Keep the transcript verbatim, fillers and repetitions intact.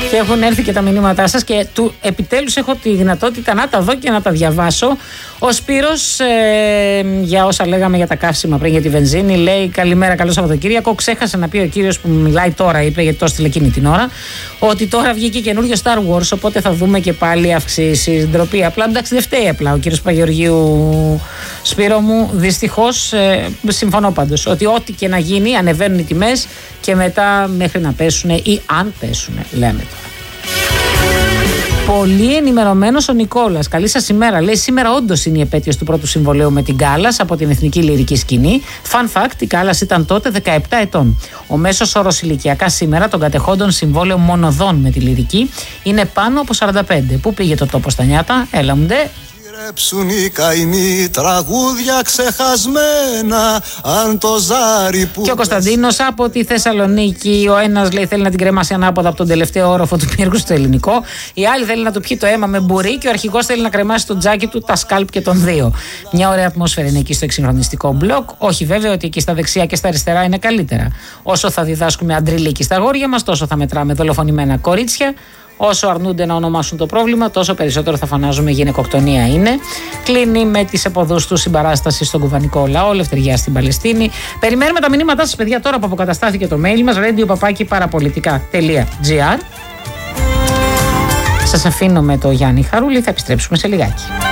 Και έχουν έρθει και τα μηνύματά σας και του επιτέλους έχω τη δυνατότητα να τα δω και να τα διαβάσω. Ο Σπύρος, ε, για όσα λέγαμε για τα καύσιμα πριν για τη βενζίνη, λέει καλημέρα, καλό Σαββατοκύριακο. Ξέχασε να πει ο κύριος που μιλάει τώρα, είπε γιατί το έστειλε εκείνη την ώρα, ότι τώρα βγήκε καινούριο Star Wars, οπότε θα δούμε και πάλι αυξήσεις. Ντροπή. Απλά εντάξει, δεν φταίει απλά ο κύριος Παγεωργίου, Σπύρο μου. Δυστυχώς, ε, συμφωνώ πάντως, ότι ό,τι και να γίνει ανεβαίνουν οι τιμές και μετά μέχρι να πέσουν ή αν πέσουν, λέμε τώρα. Πολύ ενημερωμένος ο Νικόλας. Καλή σας ημέρα. Λέει σήμερα όντως είναι η επέτειος του πρώτου συμβολέου με την Κάλλας από την εθνική λυρική σκηνή. Fun fact, η Κάλλας ήταν τότε δεκαεπτά ετών. Ο μέσος όρος ηλικιακά σήμερα των κατεχόντων συμβόλαιο μονοδών με τη λυρική είναι πάνω από σαράντα πέντε. Πού πήγε το τόπο στα νιάτα, έλα μου ντε. Οι καημοί τραγούδια ξεχασμένα, αν το ζάρι που... Και ο Κωνσταντίνος από τη Θεσσαλονίκη. Ο ένας λέει θέλει να την κρεμάσει ανάποδα από τον τελευταίο όροφο του πύργου στο ελληνικό. Η άλλη θέλει να του πιει το αίμα με μπουρί. Και ο αρχηγός θέλει να κρεμάσει το τζάκι του, τα σκάλπ και των δύο. Μια ωραία ατμόσφαιρα είναι εκεί στο εξυγχρονιστικό μπλοκ. Όχι βέβαια ότι εκεί στα δεξιά και στα αριστερά είναι καλύτερα. Όσο θα διδάσκουμε αντριλίκη στα αγόρια μας, τόσο θα μετράμε δολοφονημένα κορίτσια. Όσο αρνούνται να ονομάσουν το πρόβλημα, τόσο περισσότερο θα φανάζουμε γυναικοκτονία είναι. Κλείνει με τις εποδούς του συμπαράσταση στον κουβανικό λαό, ελευθεριά στην Παλαιστίνη. Περιμένουμε τα μηνύματά σας, παιδιά, τώρα που αποκαταστάθηκε το mail μας, radio παπάκι παραπολιτικά τελεία τζι άρ. Σας αφήνω με το Γιάννη Χαρούλη, θα επιστρέψουμε σε λιγάκι.